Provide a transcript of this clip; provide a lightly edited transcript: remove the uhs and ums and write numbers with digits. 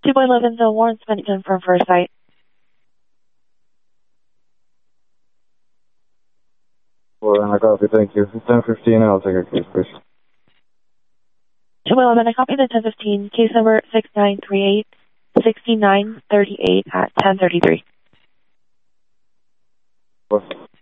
2.11 Bill Warren, Pennington from First Site. Well, I copy, thank you. It's 10:15, I'll take a case, please. 2.11, I copy the 1015, case number 6938, 6938 at 10:33. What?